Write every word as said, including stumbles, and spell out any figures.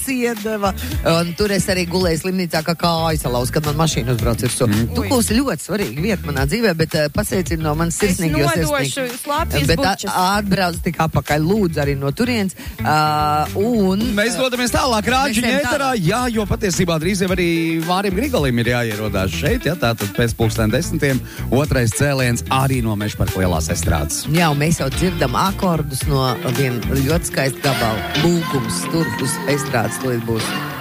iedeva. Un tur es arī gulēju slimnīcā, kā kāju salauz, kad man mašīna uzbrauc ir so. Mm. Tu būsi ļoti svarīga vieta manā dzīvē, bet uh, pasveicini no manas sirsnīgajos Es nodošu slāpjas bet bučas. atbrauc tik apakaļ, lūdzu arī no turiens. Uh, un... Mēs dodamies tālāk, Rāģiņa Mēs ejam ēterā, jā, jo patiesībā drīz jau arī Mārim Grigalim ir jāierodās šeit, jā, tātad pēc pulksten desmitiem otrais cēliens arī no Mežparka lielās estrādes. Jā, un mēs jau dzirdam akordus no viena ļoti skaista gabala. Lūgums tur uz estrādes līdz būs.